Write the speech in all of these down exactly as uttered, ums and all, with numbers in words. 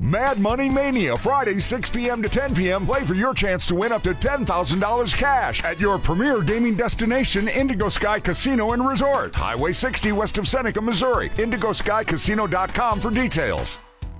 Mad Money Mania, Friday, six p.m. to ten p.m. Play for your chance to win up to ten thousand dollars cash at your premier gaming destination, Indigo Sky Casino and Resort. Highway sixty west of Seneca, Missouri. indigo sky casino dot com for details.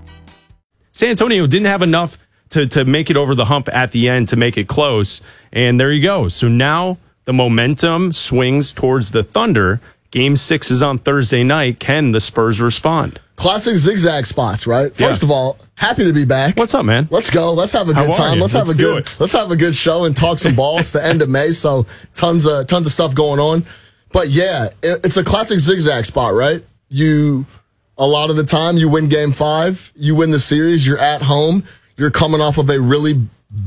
San Antonio didn't have enough to, to make it over the hump at the end to make it close. And there you go. So now the momentum swings towards the Thunder. Game six is on Thursday night. Can the Spurs respond? Classic zigzag spots, right? First Yeah. of all, happy to be back. What's up, man? Let's go. Let's have a How good are time. you? Let's, Let's have a do good it. let's have a good show and talk some ball. It's the end of May, so tons of tons of stuff going on. But yeah, it, it's a classic zigzag spot, right? You a lot of the time you win game five, you win the series, you're at home, you're coming off of a really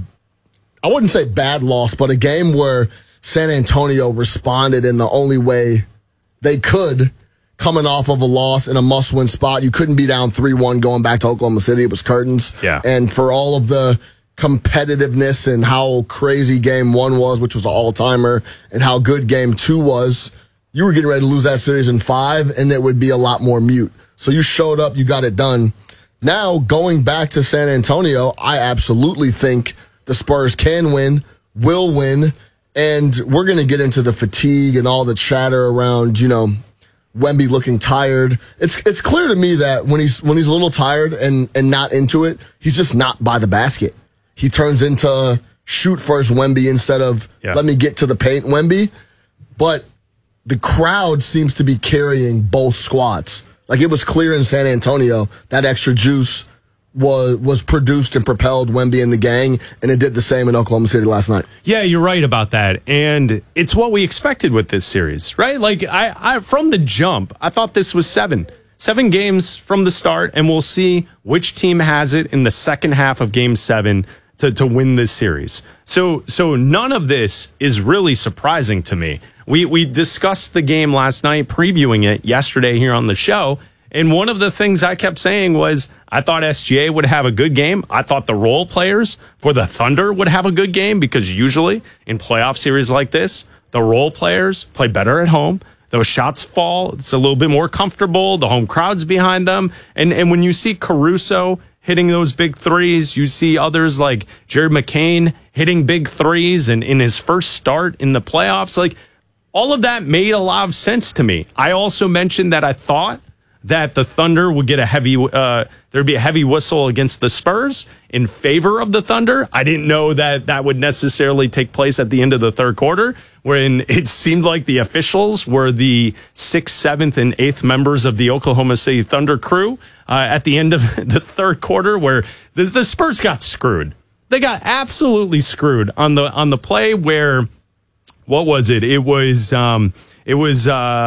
I wouldn't say bad loss, but a game where San Antonio responded in the only way they could, coming off of a loss in a must-win spot. You couldn't be down three one going back to Oklahoma City. It was curtains. Yeah. And for all of the competitiveness and how crazy game one was, which was an all-timer, and how good game two was, you were getting ready to lose that series in five, and it would be a lot more mute. So you showed up, you got it done. Now, going back to San Antonio, I absolutely think the Spurs can win, will win, and we're going to get into the fatigue and all the chatter around, you know, Wemby looking tired. It's it's clear to me that when he's when he's a little tired and, and not into it, he's just not by the basket. He turns into shoot first Wemby instead of Yeah. let me get to the paint Wemby. But the crowd seems to be carrying both squads. Like, it was clear in San Antonio that extra juice was was produced and propelled Wemby and the gang, and it did the same in Oklahoma City last night. Yeah, you're right about that. And it's what we expected with this series, right? Like, I, I from the jump, I thought this was seven. Seven games from the start, and we'll see which team has it in the second half of game seven to, to win this series. So so none of this is really surprising to me. We we discussed the game last night, previewing it yesterday here on the show. And one of the things I kept saying was I thought S G A would have a good game. I thought the role players for the Thunder would have a good game, because usually in playoff series like this, the role players play better at home. Those shots fall. It's a little bit more comfortable. The home crowd's behind them. And and when you see Caruso hitting those big threes, you see others like Jared McCain hitting big threes and in his first start in the playoffs. Like, all of that made a lot of sense to me. I also mentioned that I thought that the Thunder would get a heavy, uh, there'd be a heavy whistle against the Spurs in favor of the Thunder. I didn't know that that would necessarily take place at the end of the third quarter, wherein it seemed like the officials were the sixth, seventh, and eighth members of the Oklahoma City Thunder crew uh, at the end of the third quarter, where the, the Spurs got screwed. They got absolutely screwed on the on the play where, what was it? It was... Um, It was,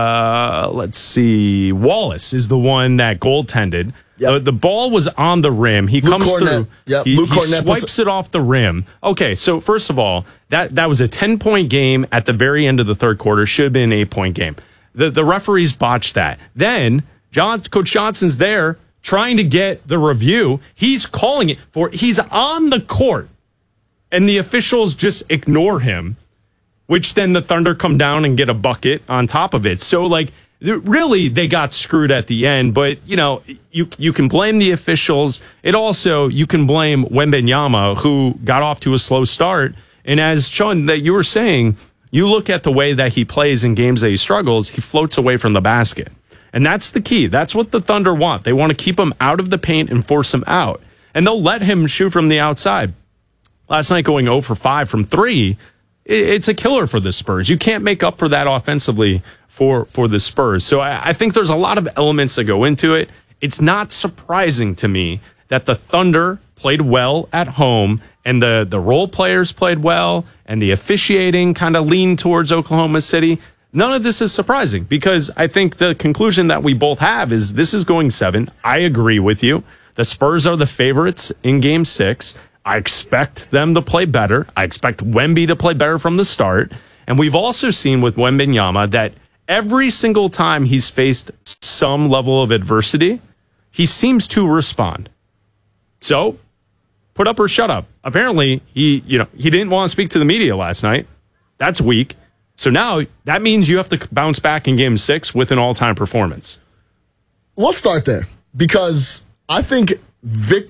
uh, let's see, Wallace is the one that goaltended. Yep. The, the ball was on the rim. He Luke comes Cornett. through. Yep. He, Luke he Cornett puts swipes it off the rim. Okay, so first of all, that, that was a ten-point game at the very end of the third quarter. Should have been an eight-point game. The, the referees botched that. Then, John, Coach Johnson's there trying to get the review. He's calling it for, he's on the court, and the officials just ignore him, which then the Thunder come down and get a bucket on top of it. So, like, really, they got screwed at the end. But, you know, you you can blame the officials. It also, you can blame Wembanyama, who got off to a slow start. And as Sean, that you were saying, you look at the way that he plays in games that he struggles, he floats away from the basket. And that's the key. That's what the Thunder want. They want to keep him out of the paint and force him out. And they'll let him shoot from the outside. Last night, going zero for five from three, it's a killer for the Spurs. You can't make up for that offensively for, for the Spurs. So I, I think there's a lot of elements that go into it. It's not surprising to me that the Thunder played well at home, and the, the role players played well, and the officiating kind of leaned towards Oklahoma City. None of this is surprising, because I think the conclusion that we both have is this is going seven. I agree with you. The Spurs are the favorites in game six. I expect them to play better. I expect Wemby to play better from the start. And we've also seen with Wembanyama that every single time he's faced some level of adversity, he seems to respond. So, put up or shut up. Apparently, he, you know, he didn't want to speak to the media last night. That's weak. So now that means you have to bounce back in game six with an all-time performance. Let's start there, because I think Victor